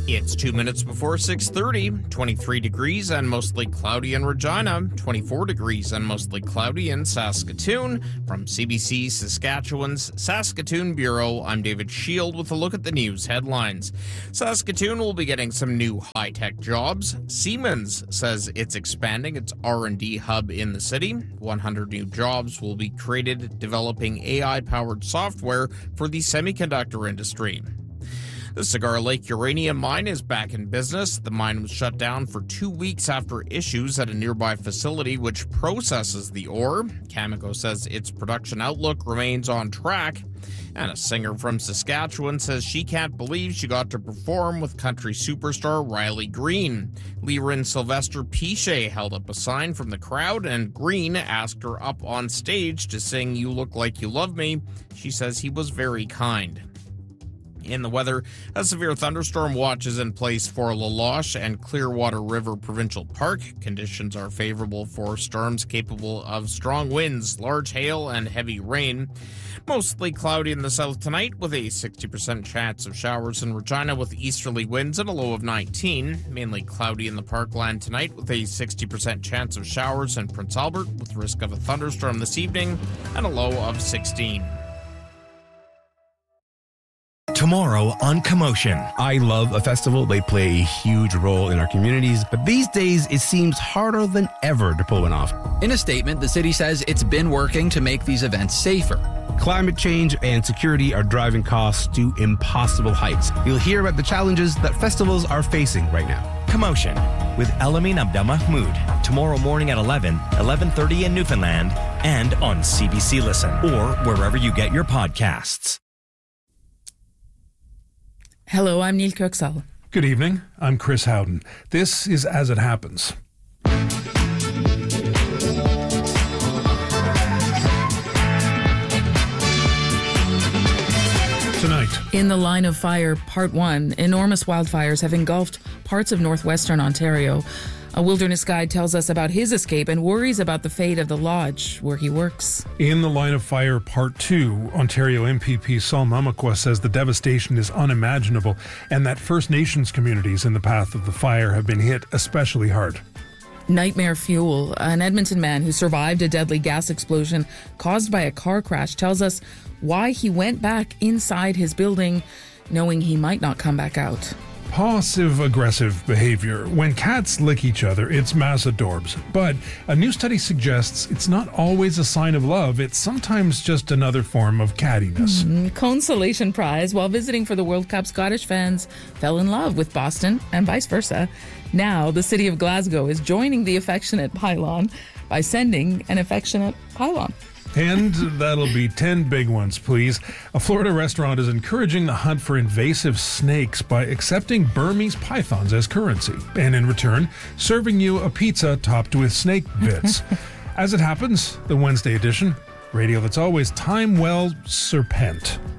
It's 2 minutes before 6:30, 23 degrees and mostly cloudy in Regina, 24 degrees and mostly cloudy in Saskatoon. From CBC Saskatchewan's Saskatoon Bureau, I'm David Shield with a look at the news headlines. Saskatoon will be getting some new high-tech jobs. Siemens says it's expanding its R&D hub in the city. 100 new jobs will be created developing AI-powered software for the semiconductor industry. The Cigar Lake uranium mine is back in business. The mine was shut down for 2 weeks after issues at a nearby facility which processes the ore. Cameco says its production outlook remains on track. And a singer from Saskatchewan says she can't believe she got to perform with country superstar Riley Green. Lyran Sylvester Piche held up a sign from the crowd, and Green asked her up on stage to sing "You Look Like You Love Me." She says he was very kind. In the weather, a severe thunderstorm watch is in place for La Loche and Clearwater River Provincial Park. Conditions are favorable for storms capable of strong winds, large hail, and heavy rain. Mostly cloudy in the south tonight with a 60% chance of showers in Regina with easterly winds and a low of 19. Mainly cloudy in the Parkland tonight with a 60% chance of showers in Prince Albert with risk of a thunderstorm this evening and a low of 16. Tomorrow on Commotion. I love a festival. They play a huge role in our communities, but these days it seems harder than ever to pull one off. In a statement, the city says it's been working to make these events safer. Climate change and security are driving costs to impossible heights. You'll hear about the challenges that festivals are facing right now. Commotion with Elamin Abdelmahmoud. Tomorrow morning at 11, 11:30 in Newfoundland, and on CBC Listen or wherever you get your podcasts. Hello, I'm Neil Kirksall. Good evening. I'm Chris Howden. This is As It Happens. Tonight. In the Line of Fire, Part 1, enormous wildfires have engulfed parts of northwestern Ontario. A wilderness guide tells us about his escape and worries about the fate of the lodge where he works. In the Line of Fire, Part 2, Ontario MPP Sol Mamakwa says the devastation is unimaginable and that First Nations communities in the path of the fire have been hit especially hard. Nightmare Fuel, an Edmonton man who survived a deadly gas explosion caused by a car crash, tells us why he went back inside his building knowing he might not come back out. Passive-aggressive behavior. When cats lick each other, it's mass adorbs. But a new study suggests it's not always a sign of love. It's sometimes just another form of cattiness. Consolation prize. While visiting for the World Cup, Scottish fans fell in love with Boston and vice versa. Now, the city of Glasgow is joining the affectionate pylon by sending an affectionate pylon. And that'll be 10 big ones, please. A Florida restaurant is encouraging the hunt for invasive snakes by accepting Burmese pythons as currency, and in return, serving you a pizza topped with snake bits. As it happens, the Wednesday edition, radio that's always time well serpent.